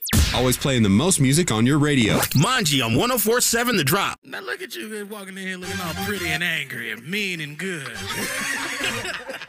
Always playing the most music on your radio. Manji on 104.7 The Drop. Now look at you walking in here looking all pretty and angry and mean and good.